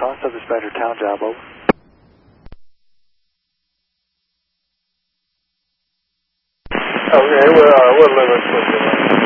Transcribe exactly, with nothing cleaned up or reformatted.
Cross, Dispatcher Town Job, over. Okay, what, uh, what limits was it?